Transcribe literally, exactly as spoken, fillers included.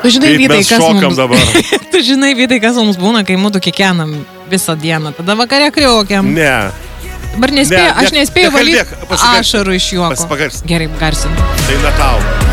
Tu žinai, Kaip Vytai, mes kas šokam mums... dabar. Tu žinai, Vytai, kas mums būna, kai mūdu kiekvienam visą dieną. Tada vakare kriokiam. Ne. Dabar nespėjau, Ne, aš ne- nespėjau nekalbėk, valyti pasigarsin. ašarų iš juoko. Pasipagarsin. Gerai, garsin. Tai ne tau.